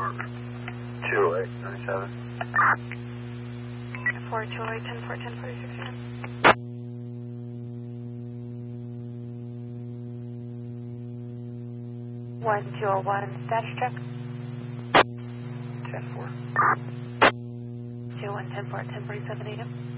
20897. 4208, 10-4, 10-46 a.m. 1201, status check. 10-4. 21, 10-4, 10-47 a.m.